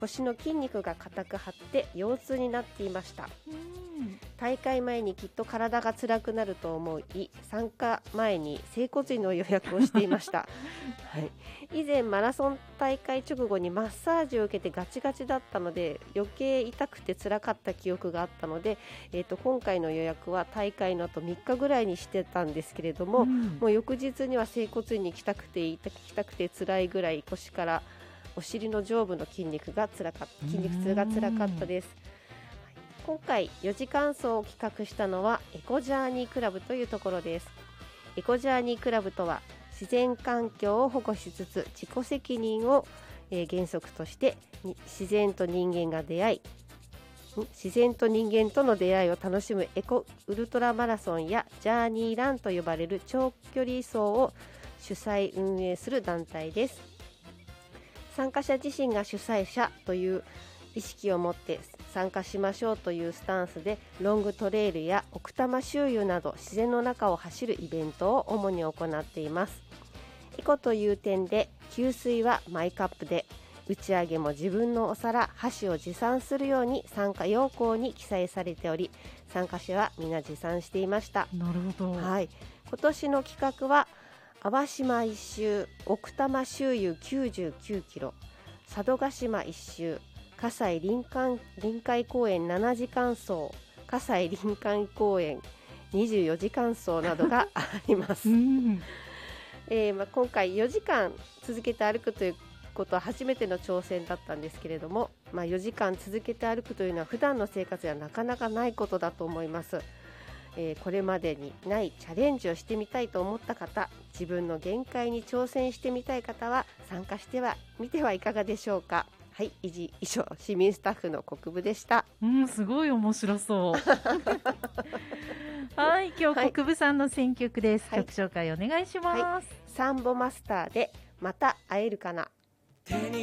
腰の筋肉が硬く張って腰痛になっていました。大会前にきっと体が辛くなると思い、参加前に整骨院の予約をしていました、はい、以前マラソン大会直後にマッサージを受けてガチガチだったので余計痛くて辛かった記憶があったので、今回の予約は大会の後3日ぐらいにしてたんですけれども、もう翌日には整骨院に行きたくて辛いぐらい腰からお尻の上部の筋肉痛が辛かったです。今回4時間走を企画したのはエコジャーニークラブというところです。エコジャーニークラブとは自然環境を保護しつつ自己責任を原則として自然と人間との出会いを楽しむエコウルトラマラソンやジャーニーランと呼ばれる長距離走を主催運営する団体です。参加者自身が主催者という意識を持って参加しましょうというスタンスでロングトレイルや奥多摩周遊など自然の中を走るイベントを主に行っています。エコという点で給水はマイカップで、打ち上げも自分のお皿箸を持参するように参加要項に記載されており、参加者は皆持参していました。 なるほど、 はい、今年の企画は淡島一周、奥多摩周遊99キロ、佐渡島一周、葛西臨海公園7時間走、葛西臨海公園24時間走などがあります、今回4時間続けて歩くということは初めての挑戦だったんですけれども、4時間続けて歩くというのは普段の生活ではなかなかないことだと思います。これまでにないチャレンジをしてみたいと思った方、自分の限界に挑戦してみたい方は参加してみてはいかがでしょうか。はい、以上市民スタッフの国部でした。 すごい面白そうはい、今日国部さんの選曲です、曲紹介お願いします。 サンボマスターでまた会えるかな。